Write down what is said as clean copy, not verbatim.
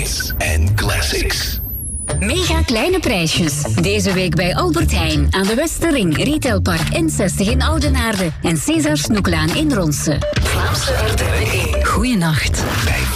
hits en classics. Mega kleine prijsjes. Deze week bij Albert Heijn aan de Westerring, Retailpark N60 in Oudenaarde en César Snoeklaan in Ronse. Vlaamse RTV. Goeienacht. Bij